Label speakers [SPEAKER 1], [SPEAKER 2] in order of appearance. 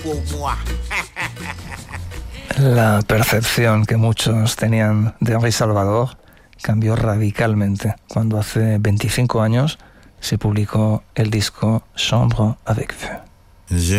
[SPEAKER 1] La percepción que muchos tenían de Henri Salvador cambió radicalmente cuando hace 25 años se publicó el disco Chambre avec Vue.